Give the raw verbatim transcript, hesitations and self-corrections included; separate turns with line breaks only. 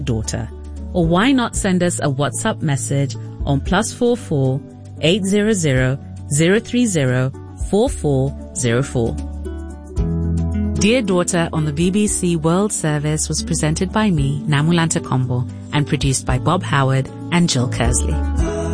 daughter. Or why not send us a WhatsApp message on plus four four eight zero zero zero three zero four four zero four. Dear Daughter on the B B C World Service was presented by me, Namulanta Kombo, and produced by Bob Howard and Jill Kersley.